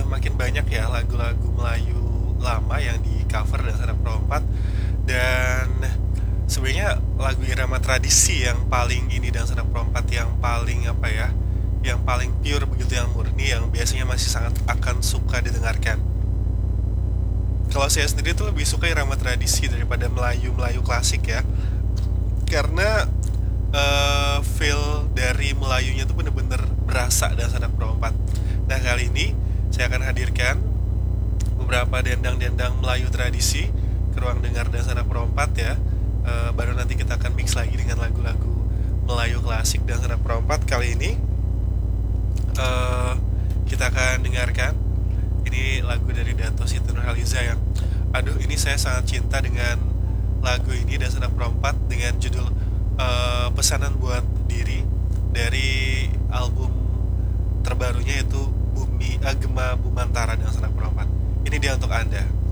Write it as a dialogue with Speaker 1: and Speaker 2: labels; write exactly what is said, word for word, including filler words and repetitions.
Speaker 1: makin banyak ya lagu-lagu Melayu lama yang di cover dan Sanak Perompat. Dan sebenarnya lagu irama tradisi yang paling ini dan Sanak Perompat yang paling apa ya, yang paling pure begitu, yang murni, yang biasanya masih sangat akan suka didengarkan. Kalau saya sendiri tuh lebih suka irama tradisi daripada Melayu Melayu klasik ya, karena eh, feel dari Melayunya tuh bener-bener berasa dan Sanak Perompat. Nah, kali ini saya akan hadirkan beberapa dendang-dendang Melayu tradisi ke ruang dengar dan Sanak Perompat ya. Eh, baru nanti kita akan mix lagi dengan lagu-lagu Melayu klasik dan Sanak Perompat. Kali ini eh, kita akan dengarkan ini lagu dari Dato Siti Nurhaliza yang, aduh, ini saya sangat cinta dengan lagu ini dan Sanak Perompat, dengan judul eh, Pesanan Buat Diri dari album terbarunya, yaitu Bumi Agema Bumantara dan Sanak Perompat. Ini dia untuk Anda.